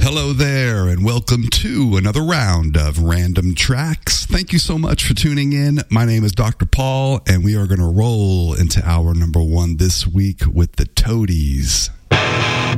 Hello there, and welcome to another round of Random Tracks. Thank you so much for tuning in. My name is Dr. Paul, and we are going to roll into hour number one this week with the Toadies.